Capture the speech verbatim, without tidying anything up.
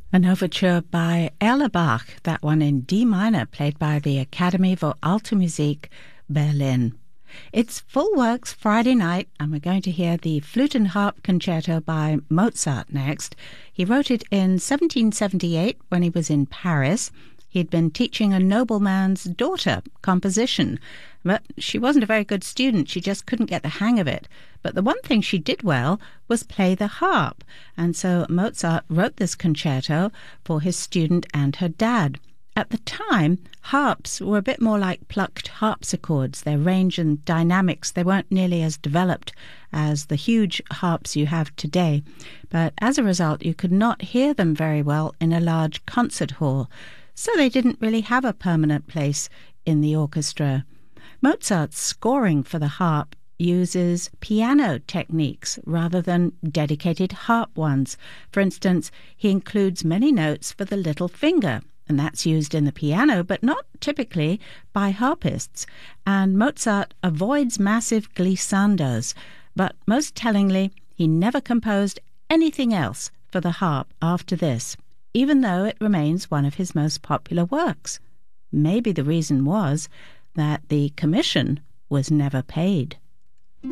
An overture by Erlebach, that one in D minor, played by the Academy für Alte Musik, Berlin. It's Full Works Friday night, and we're going to hear the Flute and Harp Concerto by Mozart next. He wrote it in seventeen seventy-eight when he was in Paris. He'd been teaching a nobleman's daughter composition, but she wasn't a very good student. She just couldn't get the hang of it. But the one thing she did well was play the harp, and so Mozart wrote this concerto for his student and her dad. At the time, harps were a bit more like plucked harpsichords. Their range and dynamics, they weren't nearly as developed as the huge harps you have today. But as a result, you could not hear them very well in a large concert hall. So they didn't really have a permanent place in the orchestra. Mozart's scoring for the harp uses piano techniques rather than dedicated harp ones. For instance, he includes many notes for the little finger, and that's used in the piano, but not typically by harpists. And Mozart avoids massive glissandos, but most tellingly, he never composed anything else for the harp after this, even though it remains one of his most popular works. Maybe the reason was that the commission was never paid.